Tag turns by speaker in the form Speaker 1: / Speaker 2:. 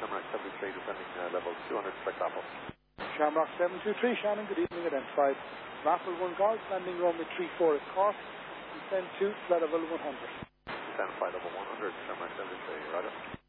Speaker 1: Shamrock 73, descending level 200, expect Apple.
Speaker 2: Shamrock 723, Shannon, good evening, identified. Raffle 1 Golf, landing runway 34 at Cork, descend to flight level 100.
Speaker 1: Descend flight level 100, Shamrock 73, right up.